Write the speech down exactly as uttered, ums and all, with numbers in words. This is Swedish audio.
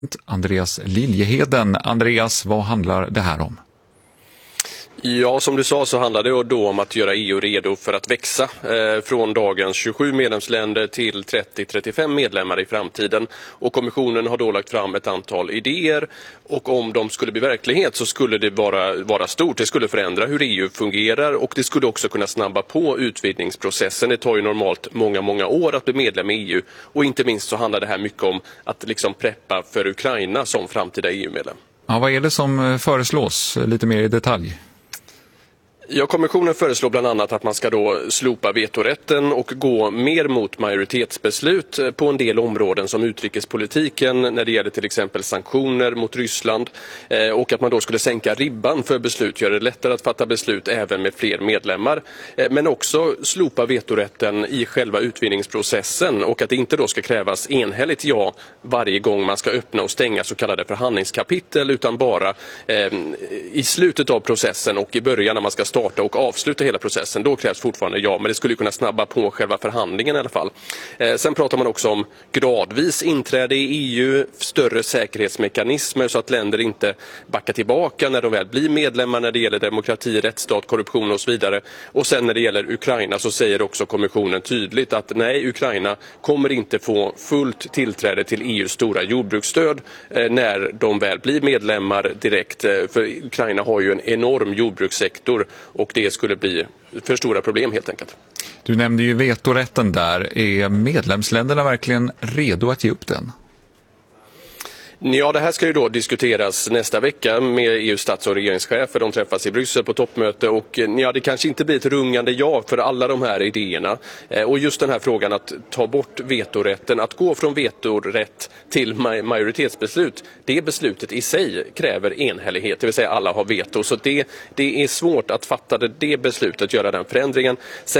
Andreas Liljeheden. Andreas, vad handlar det här om? Ja, som du sa så handlar det då om att göra E U redo för att växa eh, från dagens tjugosju medlemsländer till trettio till trettiofem medlemmar i framtiden. Och kommissionen har då lagt fram ett antal idéer, och om de skulle bli verklighet så skulle det vara, vara stort. Det skulle förändra hur E U fungerar, och det skulle också kunna snabba på utvidgningsprocessen. Det tar ju normalt många, många år att bli medlem i E U, och inte minst så handlar det här mycket om att liksom preppa för Ukraina som framtida E U-medlem. Ja, vad är det som föreslås lite mer i detalj? Ja, kommissionen föreslår bland annat att man ska då slopa vetorätten och gå mer mot majoritetsbeslut på en del områden som utrikespolitiken när det gäller till exempel sanktioner mot Ryssland, och att man då skulle sänka ribban för beslut, göra det lättare att fatta beslut även med fler medlemmar, men också slopa vetorätten i själva utvidgningsprocessen, och att det inte då ska krävas enhälligt ja varje gång man ska öppna och stänga så kallade förhandlingskapitel, utan bara eh, i slutet av processen och i början när man ska starta och avsluta hela processen. Då krävs fortfarande ja, men det skulle kunna snabba på själva förhandlingen i alla fall. Eh, sen pratar man också om gradvis inträde i E U, större säkerhetsmekanismer så att länder inte backar tillbaka när de väl blir medlemmar när det gäller demokrati, rättsstat, korruption och så vidare. Och sen när det gäller Ukraina så säger också kommissionen tydligt att nej, Ukraina kommer inte få fullt tillträde till E U:s stora jordbruksstöd eh, när de väl blir medlemmar direkt. Eh, för Ukraina har ju en enorm jordbrukssektor, och det skulle bli för stora problem helt enkelt. Du nämnde ju vetorätten där. Är medlemsländerna verkligen redo att ge upp den? Ja, det här ska ju då diskuteras nästa vecka med E U:s stats- och regeringschefer. De träffas i Bryssel på toppmöte, och ja, det kanske inte blir ett rungande ja för alla de här idéerna. Och just den här frågan att ta bort vetorätten, att gå från vetorätt till majoritetsbeslut, det beslutet i sig kräver enhällighet, det vill säga alla har veto. Så det, det är svårt att fatta det, det beslutet, göra den förändringen. Sen